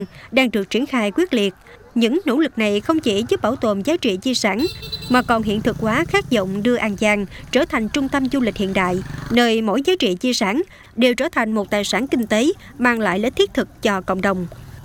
đang được triển khai quyết liệt. Những nỗ lực này không chỉ giúp bảo tồn giá trị di sản, mà còn hiện thực hóa khát vọng đưa An Giang trở thành trung tâm du lịch hiện đại, nơi mỗi giá trị di sản đều trở thành một tài sản kinh tế mang lại lợi ích thiết thực cho cộng đồng.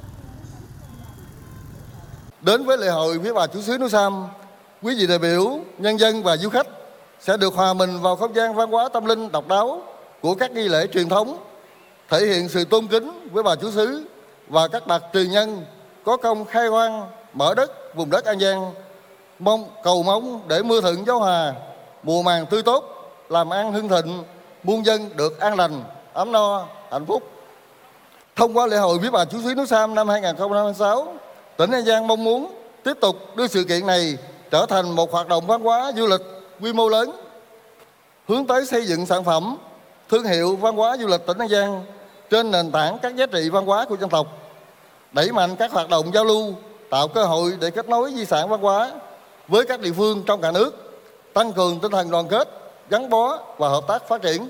Đến với lễ hội Vía Bà Chúa Xứ Núi Sam, quý vị đại biểu, nhân dân và du khách sẽ được hòa mình vào không gian văn hóa tâm linh độc đáo của các nghi lễ truyền thống, thể hiện sự tôn kính với Bà Chúa Xứ và các bậc tiền nhân có công khai hoang mở đất vùng đất An Giang, cầu mong để mưa thuận gió hòa, mùa màng tươi tốt, làm ăn hưng thịnh, muôn dân được an lành, ấm no, hạnh phúc. Thông qua lễ hội Vía Bà Chúa Xứ Núi Sam năm 2026, tỉnh An Giang mong muốn tiếp tục đưa sự kiện này trở thành một hoạt động văn hóa du lịch quy mô lớn, hướng tới xây dựng sản phẩm, thương hiệu văn hóa du lịch tỉnh An Giang trên nền tảng các giá trị văn hóa của dân tộc, đẩy mạnh các hoạt động giao lưu, tạo cơ hội để kết nối di sản văn hóa với các địa phương trong cả nước, tăng cường tinh thần đoàn kết, gắn bó và hợp tác phát triển.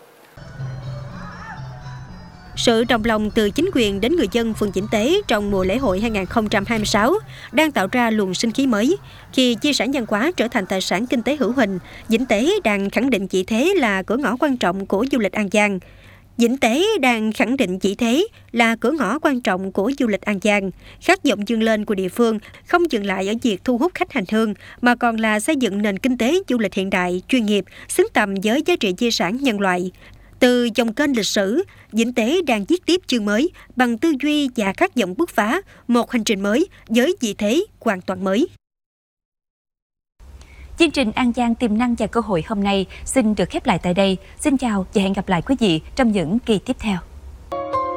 Sự đồng lòng từ chính quyền đến người dân phường Vĩnh Tế trong mùa lễ hội 2026 đang tạo ra luồng sinh khí mới. Khi di sản văn hóa trở thành tài sản kinh tế hữu hình, Vĩnh Tế đang khẳng định vị thế là cửa ngõ quan trọng của du lịch An Giang. Vĩnh Tế đang khẳng định vị thế là cửa ngõ quan trọng của du lịch An Giang. Khát vọng vươn lên của địa phương không dừng lại ở việc thu hút khách hành hương, mà còn là xây dựng nền kinh tế du lịch hiện đại, chuyên nghiệp, xứng tầm với giá trị di sản nhân loại. Từ dòng kênh lịch sử, Vĩnh Tế đang viết tiếp chương mới bằng tư duy và khát vọng bứt phá một hành trình mới với vị thế hoàn toàn mới. Chương trình An Giang tiềm năng và cơ hội hôm nay xin được khép lại tại đây. Xin chào và hẹn gặp lại quý vị trong những kỳ tiếp theo.